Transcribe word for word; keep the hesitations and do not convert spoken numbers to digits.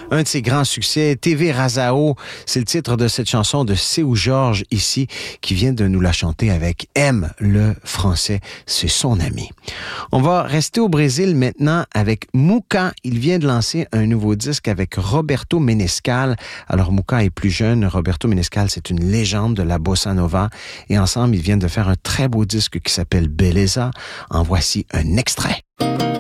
un de ses grands succès. T V Razao, c'est le titre de cette chanson de Seu Jorge ici, qui vient de nous la chanter avec M, le français. C'est son ami. On va rester au Brésil maintenant avec Muka. Il vient de lancer un nouveau disque avec Roberto Menescal. Alors, Muka est plus jeune. Roberto Menescal, c'est une légende de la bossa nova. Et ensemble, ils viennent de faire un très beau disque qui s'appelle Beleza. En voici un extrait.